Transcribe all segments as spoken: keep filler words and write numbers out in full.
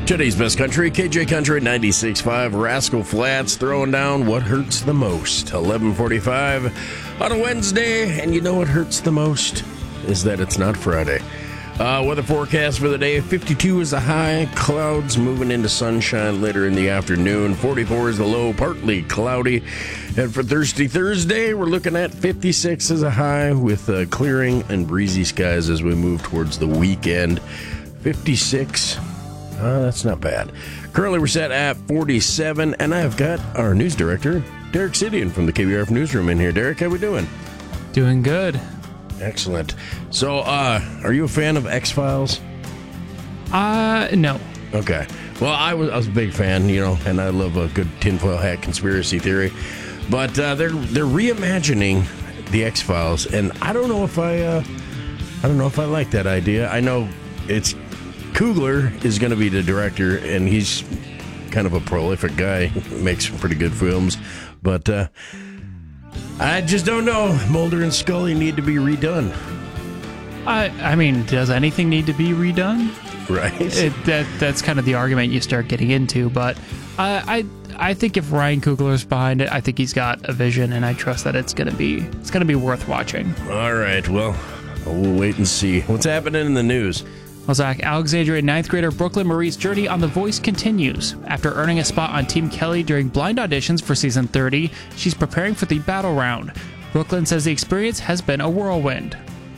Today's best country, K J Country ninety-six point five, Rascal Flatts throwing down What Hurts the Most. eleven forty-five on a Wednesday, and you know what hurts the most is that it's not Friday. Uh, weather forecast for the day, fifty-two is the high, clouds moving into sunshine later in the afternoon, forty-four is the low, partly cloudy. And for Thirsty Thursday, we're looking at fifty-six as a high with uh, clearing and breezy skies as we move towards the weekend. fifty-six, uh, that's not bad. Currently we're set at forty-seven, and I've got our news director, Derek Sidian from the K B R F Newsroom in here. Derek, how we doing? Doing good. Excellent. So, uh, are you a fan of X-Files? Uh, no. Okay. Well, I was I was a big fan, you know, and I love a good tinfoil hat conspiracy theory. But uh, they're they're reimagining the X-Files, and I don't know if I uh, I don't know if I like that idea. I know it's Coogler is going to be the director, and he's kind of a prolific guy, makes some pretty good films, but uh, I just don't know. Mulder and Scully need to be redone. I I mean, does anything need to be redone? Right. It, that that's kind of the argument you start getting into. But I I I think if Ryan Coogler's behind it, I think he's got a vision, and I trust that it's gonna be it's gonna be worth watching. All right. Well, we'll wait and see what's happening in the news. Well, Zach, Alexandria ninth grader Brooklyn Marie's journey on The Voice continues. After earning a spot on Team Kelly during blind auditions for season thirty, she's preparing for the battle round. Brooklyn says the experience has been a whirlwind.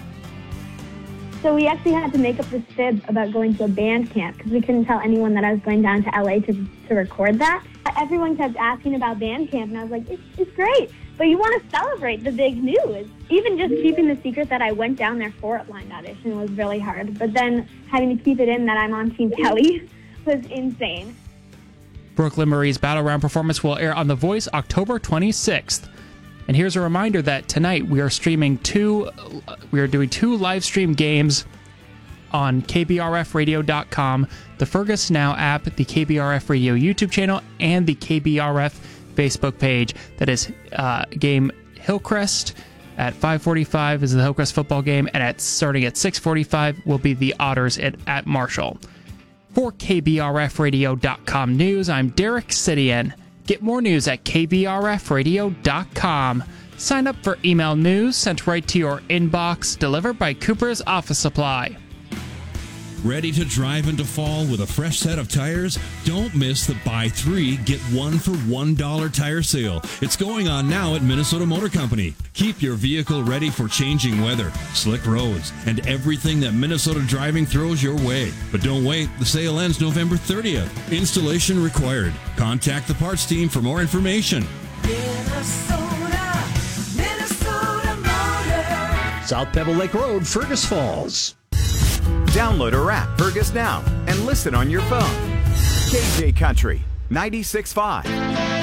So we actually had to make up this fib about going to a band camp because we couldn't tell anyone that I was going down to L A to, to record that. Everyone kept asking about band camp, and I was like, it's, it's great, but you want to celebrate the big news. Even just keeping the secret that I went down there for a blind audition was really hard, but then having to keep it in that I'm on Team Kelly was insane. Brooklyn Marie's battle round performance will air on The Voice October twenty-sixth. And here's a reminder that tonight we are streaming two, we are doing two live stream games on K B R F radio dot com, the Fergus Now app, the K B R F Radio YouTube channel, and the K B R F Facebook page. That is uh, game Hillcrest at five forty-five is the Hillcrest football game, and at starting at six forty-five will be the Otters at, at Marshall. For K B R F radio dot com news, I'm Derek Sidian. Get more news at K B R F radio dot com. Sign up for email news sent right to your inbox, delivered by Cooper's Office Supply. Ready to drive into fall with a fresh set of tires? Don't miss the buy three, get one for one dollar tire sale. It's going on now at Minnesota Motor Company. Keep your vehicle ready for changing weather, slick roads, and everything that Minnesota driving throws your way. But don't wait, the sale ends November thirtieth. Installation required. Contact the parts team for more information. Minnesota, Minnesota Motor. South Pebble Lake Road, Fergus Falls. Download our app, Fergus Now, and listen on your phone. K J Country ninety-six point five.